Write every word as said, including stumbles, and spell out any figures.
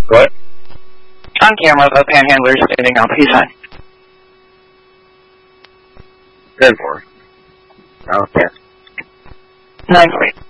What? On camera, the panhandler is standing up. He's fine. Ten four. Okay. Nine three.